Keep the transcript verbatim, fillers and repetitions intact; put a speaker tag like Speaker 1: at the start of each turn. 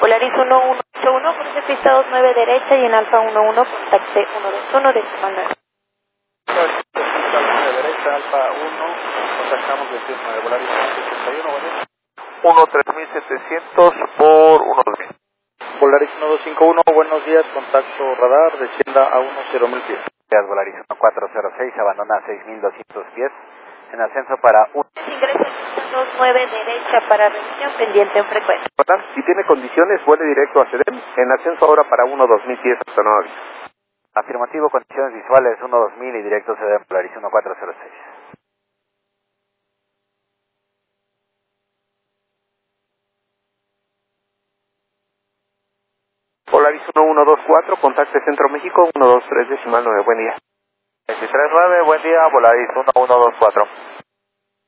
Speaker 1: Polaris uno uno ocho uno, cruce pista dos nueve derecha y en Alfa uno uno, contacte uno dos uno, decimal nueve.
Speaker 2: Pista nueve derecha, Alfa uno, contactamos veintiuno nueve, Polaris setenta y uno, buen día.
Speaker 3: uno tres mil setecientos por uno dos mil.
Speaker 2: Polaris uno dos cinco uno, buenos días, contacto radar, descienda a uno cero mil pies.
Speaker 3: Gracias, Polaris uno cuatro cero seis, abandona seis mil doscientos pies, en ascenso para uno.
Speaker 1: Ingreso pista dos nueve derecha para revisión pendiente en frecuencia.
Speaker 3: Si tiene condiciones, vuele directo a Sedem, en ascenso ahora para uno dos mil pies hasta nuevo aviso. Afirmativo, condiciones visuales uno dos mil y directo Sedem, Polaris uno cuatro cero seis.
Speaker 4: Polaris uno uno dos cuatro, contacte Centro México, uno dos tres decimal nueve, buen día.
Speaker 3: veintitrés nueve, buen día, Polaris uno uno dos cuatro.